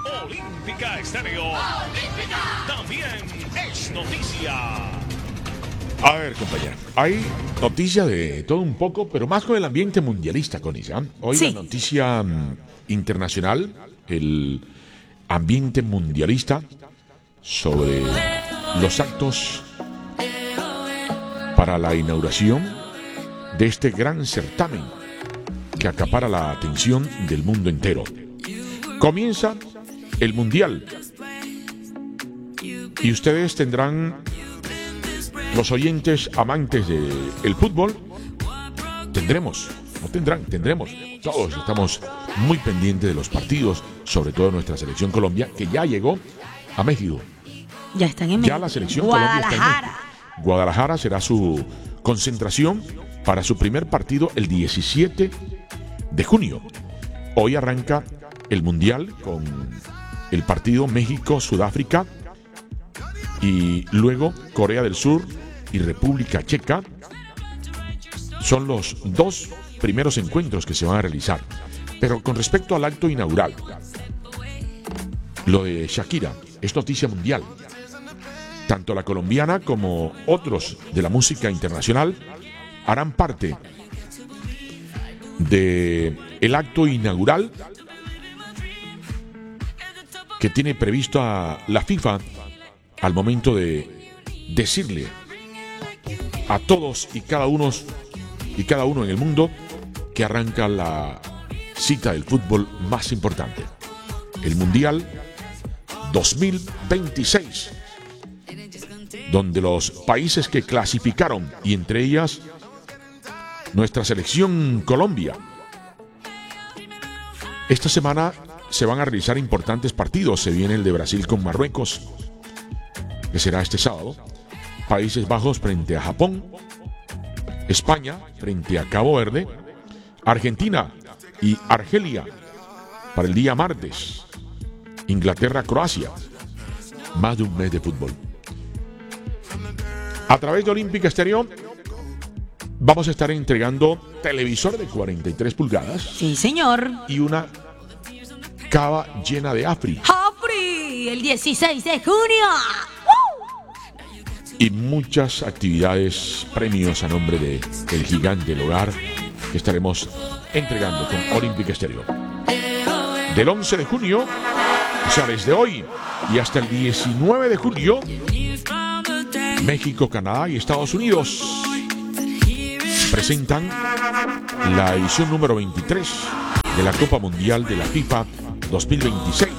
Olímpica Estéreo. Olímpica. También es noticia. A ver, compañera, hay noticia de todo un poco, pero más con el ambiente mundialista, Conisa. Hoy Sí. la noticia internacional, el ambiente mundialista sobre los actos para la inauguración de este gran certamen que acapara la atención del mundo entero. Comienza el Mundial y ustedes tendrán, los oyentes amantes del fútbol, tendremos todos estamos muy pendientes de los partidos, sobre todo nuestra selección Colombia, que ya llegó a México. Ya están en Ya la selección Colombia está en Guadalajara. México. Guadalajara será su concentración para su primer partido el 17 de junio. Hoy arranca el Mundial con el partido México-Sudáfrica y luego Corea del Sur y República Checa. Son los dos primeros encuentros que se van a realizar. Pero con respecto al acto inaugural, lo de Shakira es noticia mundial. Tanto la colombiana como otros de la música internacional harán parte del acto inaugural que tiene previsto a la FIFA al momento de decirle a todos y cada uno en el mundo que arranca la cita del fútbol más importante, el Mundial 2026, donde los países que clasificaron, y entre ellas nuestra selección Colombia, esta semana se van a realizar importantes partidos. Se viene el de Brasil con Marruecos, que será este sábado, Países Bajos frente a Japón, España frente a Cabo Verde, Argentina y Argelia para el día martes, Inglaterra-Croacia. Más de un mes de fútbol. A través de Olímpica Estéreo vamos a estar entregando televisor de 43 pulgadas Sí, señor. y una cava llena de Afri ¡Afri! El 16 de junio. y muchas actividades, premios a nombre de el gigante del hogar que estaremos entregando con Olímpica Estéreo. Del 11 de junio, o sea, desde hoy y hasta el 19 de julio, México, Canadá y Estados Unidos presentan la edición número 23 de la Copa Mundial de la FIFA 2026.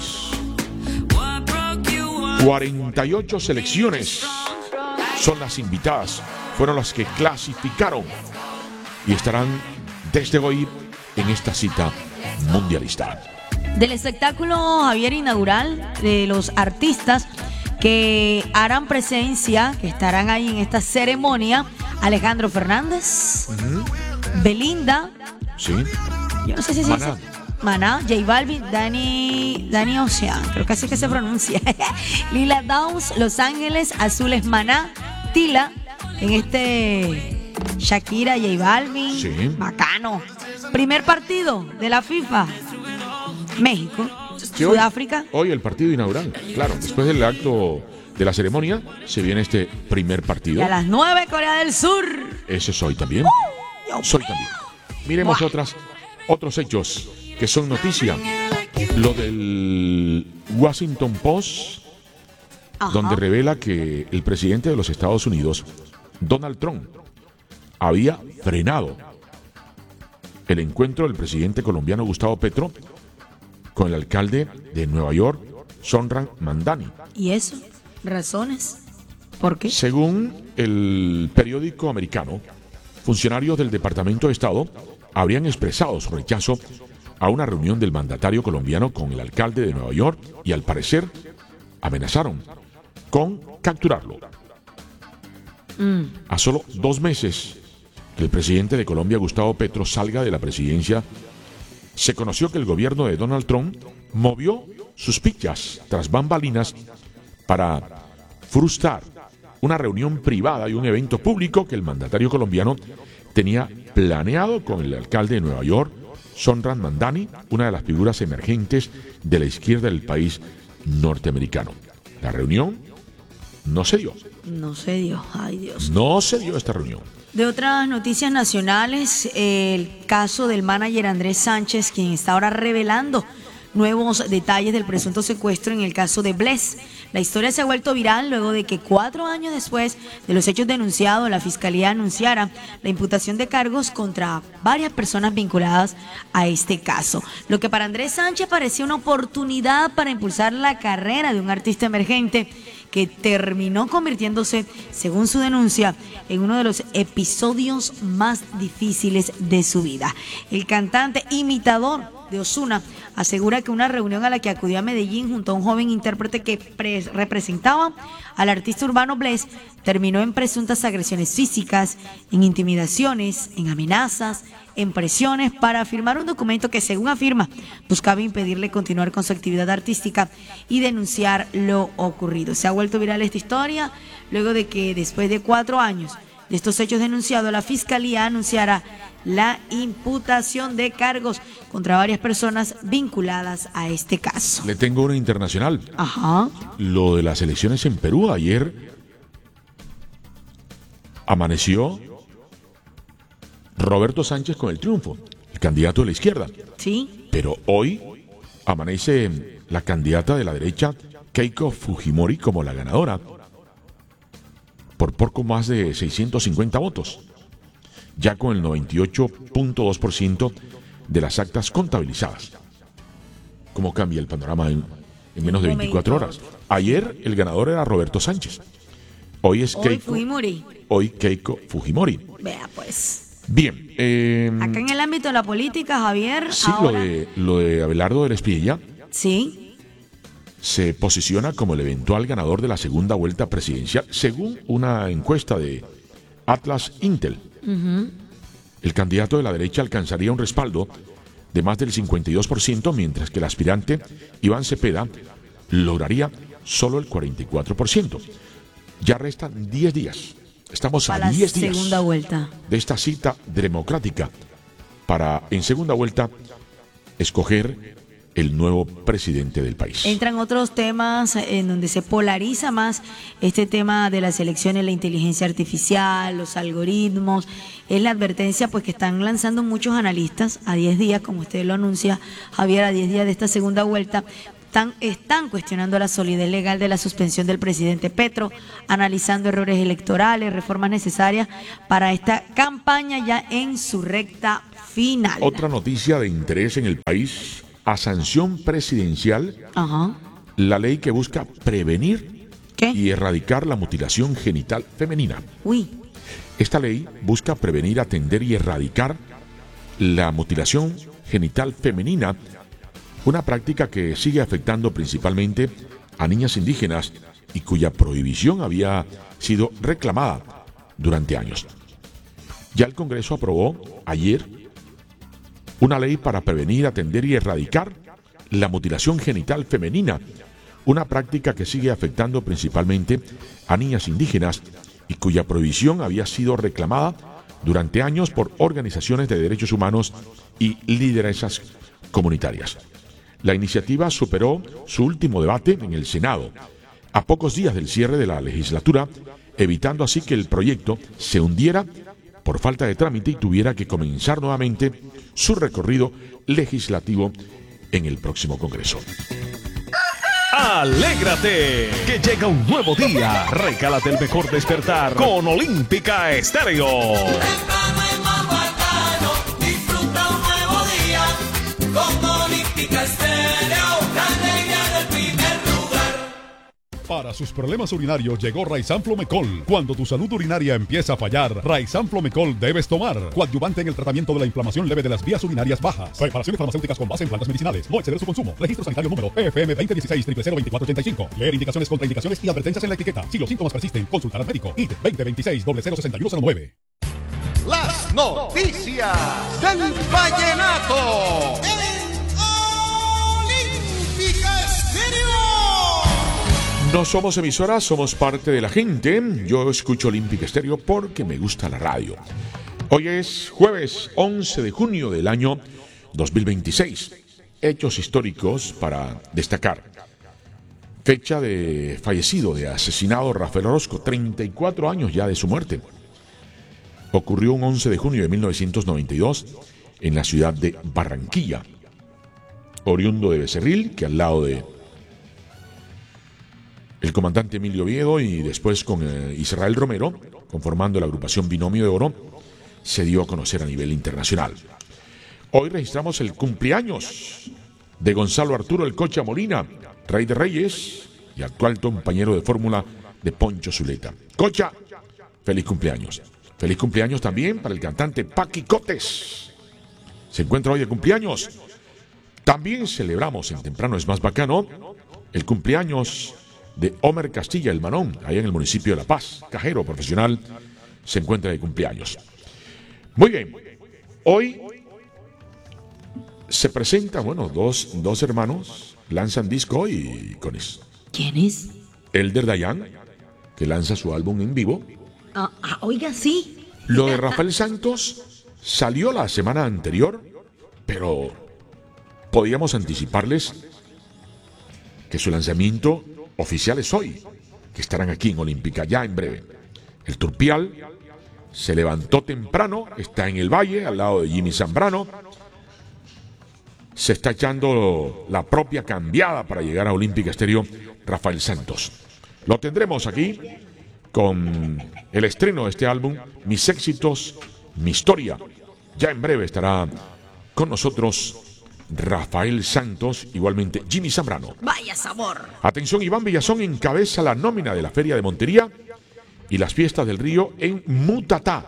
48 selecciones son las invitadas, fueron las que clasificaron y estarán desde hoy en esta cita mundialista. Del espectáculo, Javier, inaugural de los artistas que harán presencia, que estarán ahí en esta ceremonia: Alejandro Fernández, Belinda, Sí, yo no sé si se Maná. dice Maná, J Balvin, Dani Ocean, creo que así que se pronuncia. Lila Downs, Los Ángeles Azules, Maná, Tila, en este Shakira, J Balvin, Sí. bacano. Primer partido de la FIFA, México, Sí, Sudáfrica. Hoy el partido inaugural. Claro, después del acto de la ceremonia se viene este primer partido. Y a las 9, Corea del Sur. Ese es hoy también. Dios Soy también. Miremos otros hechos que son noticia. Lo del Washington Post, Ajá. donde revela que el presidente de los Estados Unidos, Donald Trump, había frenado el encuentro del presidente colombiano Gustavo Petro con el alcalde de Nueva York, Zohran Mamdani. ¿Y eso? ¿Razones? ¿Por qué? Según el periódico americano, funcionarios del Departamento de Estado habrían expresado su rechazo a una reunión del mandatario colombiano con el alcalde de Nueva York y, al parecer, amenazaron con capturarlo. A solo 2 meses que el presidente de Colombia, Gustavo Petro, salga de la presidencia, se conoció que el gobierno de Donald Trump movió sus fichas tras bambalinas para frustrar una reunión privada y un evento público que el mandatario colombiano tenía planeado con el alcalde de Nueva York Zohran Mamdani, una de las figuras emergentes de la izquierda del país norteamericano. La reunión no se dio. No se dio, ay Dios. No se dio esta reunión. De otras noticias nacionales, el caso del manager Andrés Sánchez, quien está ahora revelando nuevos detalles del presunto secuestro en el caso de Bless. La historia se ha vuelto viral luego de que 4 años después de los hechos denunciados, la Fiscalía anunciara la imputación de cargos contra varias personas vinculadas a este caso. Lo que para Andrés Sánchez parecía una oportunidad para impulsar la carrera de un artista emergente que terminó convirtiéndose, según su denuncia, en uno de los episodios más difíciles de su vida. El cantante imitador de Ozuna asegura que una reunión a la que acudió a Medellín junto a un joven intérprete que representaba al artista urbano Bless terminó en presuntas agresiones físicas, en intimidaciones, en amenazas, en presiones para firmar un documento que, según afirma, buscaba impedirle continuar con su actividad artística y denunciar lo ocurrido. Se ha vuelto viral esta historia luego de que después de 4 años de estos hechos denunciados, la Fiscalía anunciara la imputación de cargos contra varias personas vinculadas a este caso. Le tengo una internacional. Ajá. Lo de las elecciones en Perú. Ayer amaneció Roberto Sánchez con el triunfo, el candidato de la izquierda. Sí. Pero hoy amanece la candidata de la derecha, Keiko Fujimori, como la ganadora, por poco más de 650 votos, ya con el 98.2% de las actas contabilizadas. ¿Cómo cambia el panorama en menos de 24 horas? Ayer el ganador era Roberto Sánchez. Hoy es Keiko Fujimori. Hoy Keiko Fujimori. Vea pues. Bien. Acá en el ámbito de la política, Javier, sí, ahora... lo de Abelardo de la Espriella. Sí. Se posiciona como el eventual ganador de la segunda vuelta presidencial, según una encuesta de Atlas Intel. El candidato de la derecha alcanzaría un respaldo de más del 52%, mientras que el aspirante Iván Cepeda lograría solo el 44%. Ya restan 10 días. Estamos a 10 días segunda vuelta de esta cita democrática para, en segunda vuelta, escoger el nuevo presidente del país. Entran otros temas en donde se polariza más este tema de las elecciones, la inteligencia artificial, los algoritmos. Es la advertencia pues que están lanzando muchos analistas a 10 días, como usted lo anuncia, Javier, a 10 días de esta segunda vuelta. Están cuestionando la solidez legal de la suspensión del presidente Petro, analizando errores electorales, reformas necesarias para esta campaña ya en su recta final. Otra noticia de interés en el país: a sanción presidencial, la ley que busca prevenir y erradicar la mutilación genital femenina. Esta ley busca prevenir, atender y erradicar la mutilación genital femenina, una práctica que sigue afectando principalmente a niñas indígenas y cuya prohibición había sido reclamada durante años. Ya el Congreso aprobó ayer una ley para prevenir, atender y erradicar la mutilación genital femenina, una práctica que sigue afectando principalmente a niñas indígenas y cuya prohibición había sido reclamada durante años por organizaciones de derechos humanos y lideresas comunitarias. La iniciativa superó su último debate en el Senado, a pocos días del cierre de la legislatura, evitando así que el proyecto se hundiera por falta de trámite y tuviera que comenzar nuevamente su recorrido legislativo en el próximo Congreso. ¡Alégrate! Que llega un nuevo día. Recálate el mejor despertar con Olímpica Estéreo. Disfruta un nuevo día con Olímpica Estéreo, la alegría del primer lugar. Para sus problemas urinarios llegó Raizan Flomecol. Cuando tu salud urinaria empieza a fallar, Raizan Flomecol debes tomar. Coadyuvante en el tratamiento de la inflamación leve de las vías urinarias bajas. Preparaciones farmacéuticas con base en plantas medicinales. No exceder su consumo. Registro sanitario número FM 2016-002485. Leer indicaciones, contraindicaciones y advertencias en la etiqueta. Si los síntomas persisten, consultar al médico. IT 2026-006109. Las noticias del vallenato. Olímpica Estéreo. No somos emisoras, somos parte de la gente. Yo escucho Olímpica Estéreo porque me gusta la radio. Hoy es jueves 11 de junio del año 2026. Hechos históricos para destacar. Fecha de fallecido, de asesinado Rafael Orozco, 34 años ya de su muerte. Ocurrió un 11 de junio de 1992 en la ciudad de Barranquilla. Oriundo de Becerril, que al lado de el comandante Emilio Oviedo y después con Israel Romero, conformando la agrupación Binomio de Oro, se dio a conocer a nivel internacional. Hoy registramos el cumpleaños de Gonzalo Arturo El Cocha Molina, rey de reyes y actual compañero de fórmula de Poncho Zuleta. Cocha, feliz cumpleaños. Feliz cumpleaños también para el cantante Paqui Cotes. Se encuentra hoy de cumpleaños. También celebramos en Temprano es Más Bacano el cumpleaños de Homer Castilla el Manón, allá en el municipio de La Paz. Cajero profesional se encuentra de cumpleaños. Muy bien, hoy se presentan, dos hermanos, lanzan disco y con eso. ¿Quién es? Elder Dayan, que lanza su álbum en vivo. Oiga, sí. Lo de Rafael Santos salió la semana anterior, pero podíamos anticiparles que su lanzamiento oficial es hoy, que estarán aquí en Olímpica ya en breve. El Turpial se levantó temprano, está en el Valle, al lado de Jimmy Zambrano. Se está echando la propia cambiada para llegar a Olímpica Estéreo Rafael Santos. Lo tendremos aquí con el estreno de este álbum, Mis éxitos, mi historia. Ya en breve estará con nosotros Rafael Santos, igualmente Jimmy Zambrano. Vaya sabor. Atención, Iván Villazón encabeza la nómina de la Feria de Montería y las fiestas del río en Mutatá.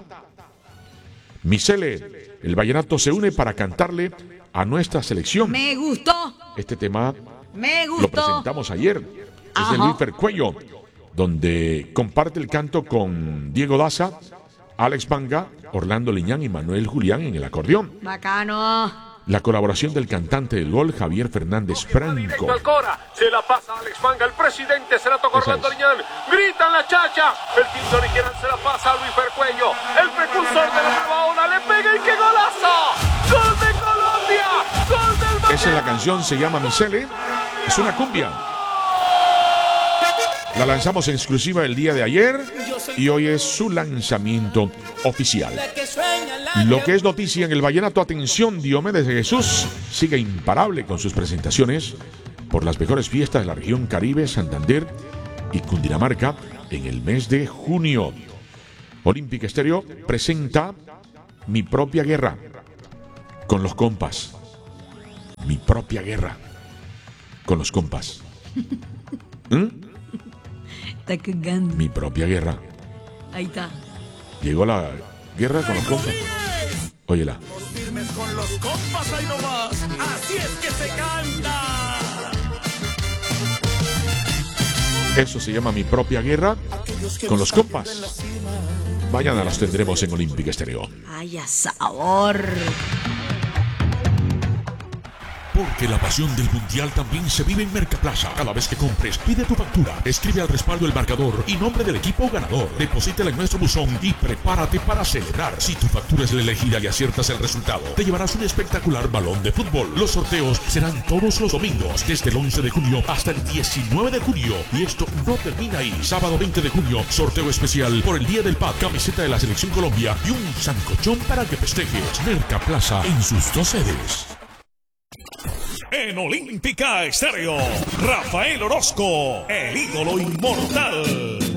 Misele, el vallenato se une para cantarle a nuestra selección. Me gustó. Este tema Me gustó. lo presentamos ayer. Es de Luis Fercuello, donde comparte el canto con Diego Daza, Alex Manga, Orlando Liñán y Manuel Julián en el acordeón. Bacano. La colaboración del cantante del gol, Javier Fernández Franco. Se la pasa Alex Manga, el presidente se la toca Orlando Liñán. Gritan la chacha. El quinto original se la pasa a Luis Fercuello. El precursor de la nueva ola le pega y ¡qué golazo! ¡Gol de Colombia! ¡Gol del Valle! Esa es la canción, se llama Misele. Es una cumbia. La lanzamos en exclusiva el día de ayer y hoy es su lanzamiento oficial. Lo que es noticia en el vallenato, atención, Diomedes de Jesús sigue imparable con sus presentaciones por las mejores fiestas de la región Caribe, Santander y Cundinamarca en el mes de junio. Olímpica Estéreo presenta Mi propia guerra con los compas. Mi propia guerra con los compas. Está cagando. Mi propia guerra. Ahí está. Llegó la guerra con los compas. Óyela. Firmes con los compas, ahí nomás. Así es que se canta. Eso se llama Mi propia guerra con los compas. Mañana las tendremos en Olímpica Estéreo. Ay, a sabor. Porque la pasión del Mundial también se vive en Mercaplaza. Cada vez que compres, pide tu factura, escribe al respaldo el marcador y nombre del equipo ganador. Deposítala en nuestro buzón y prepárate para celebrar. Si tu factura es la elegida y aciertas el resultado, te llevarás un espectacular balón de fútbol. Los sorteos serán todos los domingos, desde el 11 de junio hasta el 19 de junio. Y esto no termina ahí. Sábado 20 de junio, sorteo especial por el Día del Pad, camiseta de la Selección Colombia y un sancochón para que festejes. Mercaplaza en sus 2 sedes. En Olímpica Estéreo, Rafael Orozco, el ídolo inmortal.